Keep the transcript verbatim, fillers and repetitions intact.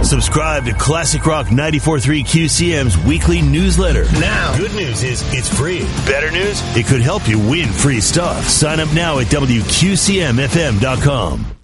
Subscribe to Classic Rock ninety-four point three Q C M's weekly newsletter now. Good news is it's free. Better news? It could help you win free stuff. Sign up now at W Q C M F M dot com.